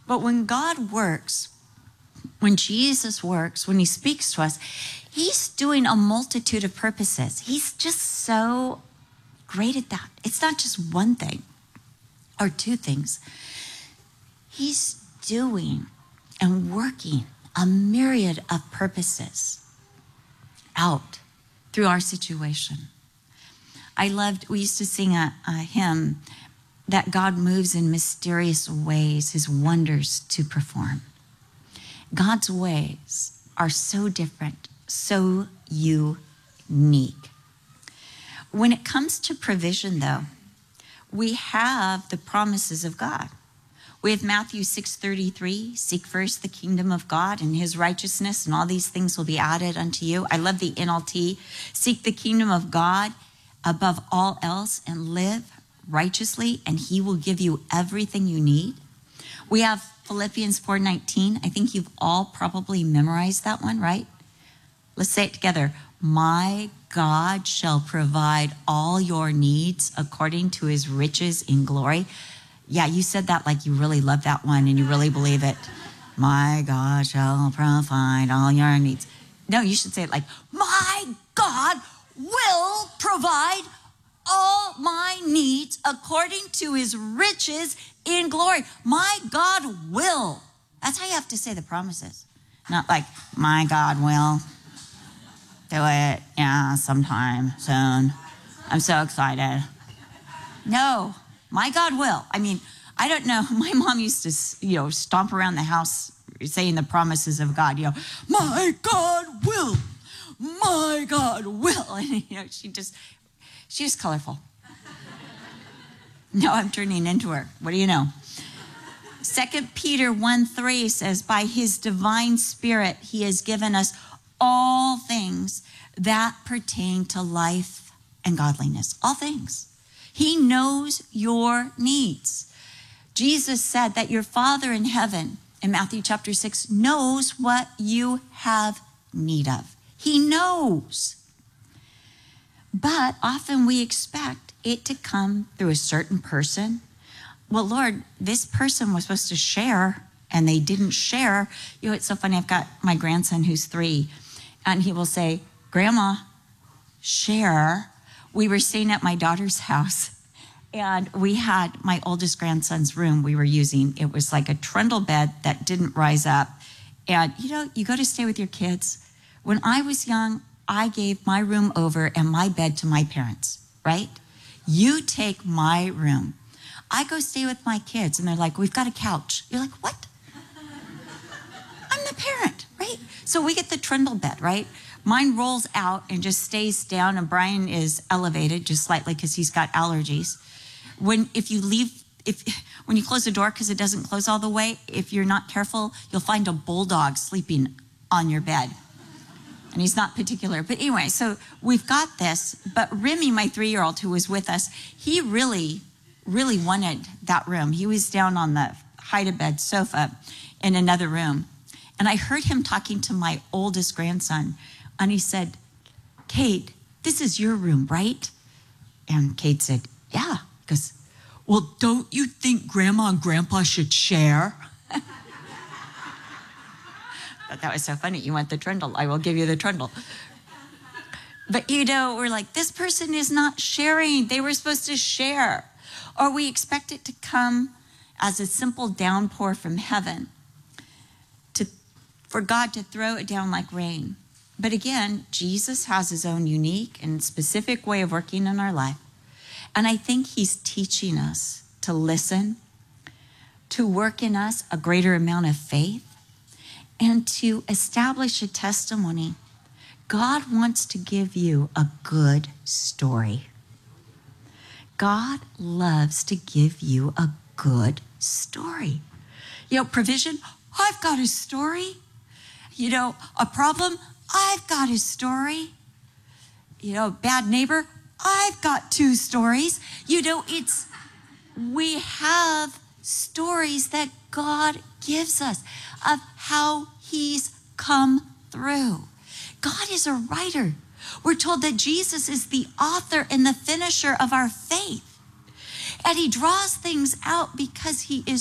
But when God works, when Jesus works, when he speaks to us, he's doing a multitude of purposes. He's just so great at that. It's not just one thing or two things. He's doing and working a myriad of purposes out through our situation. We used to sing a hymn that God moves in mysterious ways, his wonders to perform. God's ways are so different, so unique. When it comes to provision, though, we have the promises of God. We have Matthew 6:33, seek first the kingdom of God and his righteousness, and all these things will be added unto you. I love the NLT. Seek the kingdom of God above all else and live righteously, and he will give you everything you need. We have Philippians 4:19. I think you've all probably memorized that one, right? Let's say it together. My God shall provide all your needs according to his riches in glory. Yeah, you said that like you really love that one and you really believe it. My God shall provide all your needs. No, you should say it like, my God will provide all my needs according to his riches in glory. My God will. That's how you have to say the promises. Not like, my God will do it, yeah, sometime soon. I'm so excited. No, my God will. I mean, I don't know. My mom used to, stomp around the house saying the promises of God, my God will. My God will. And, she's colorful. No, I'm turning into her. What do you know? 2 Peter 1:3 says, by his divine spirit, he has given us all things that pertain to life and godliness. All things. He knows your needs. Jesus said that your Father in heaven, in Matthew chapter 6, knows what you have need of. He knows. But often we expect it to come through a certain person. Well, Lord, this person was supposed to share and they didn't share. It's so funny. I've got my grandson who's 3 and he will say, Grandma, share. We were staying at my daughter's house and we had my oldest grandson's room we were using. It was like a trundle bed that didn't rise up. And you go to stay with your kids. When I was young, I gave my room over and my bed to my parents, right? You take my room. I go stay with my kids and they're like, we've got a couch. You're like, what? I'm the parent, right? So we get the trundle bed, right? Mine rolls out and just stays down and Brian is elevated just slightly because he's got allergies. When you close the door because it doesn't close all the way, if you're not careful, you'll find a bulldog sleeping on your bed. And he's not particular. But anyway, so we've got this. But Remy, my 3-year-old who was with us, he really, really wanted that room. He was down on the hide-a-bed sofa in another room. And I heard him talking to my oldest grandson. And he said, Kate, this is your room, right? And Kate said, yeah. He goes, well, don't you think Grandma and Grandpa should share? That was so funny. You want the trundle? I will give you the trundle. But we're like, this person is not sharing. They were supposed to share. Or we expect it to come as a simple downpour from heaven, for God to throw it down like rain. But again, Jesus has his own unique and specific way of working in our life. And I think he's teaching us to listen, to work in us a greater amount of faith, and to establish a testimony. God wants to give you a good story. God loves to give you a good story. Provision, I've got a story. A problem, I've got a story. Bad neighbor, I've got 2 stories. We have stories that God gives us of how he's come through. God is a writer. We're told that Jesus is the author and the finisher of our faith. And he draws things out because he is